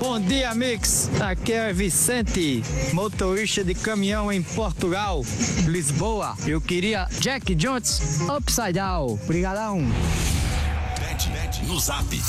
Bom dia, Mix. Aqui é Vicente, motorista de caminhão em Portugal, Lisboa. Eu queria Jack Jones Upside Down. Obrigadão. No Zap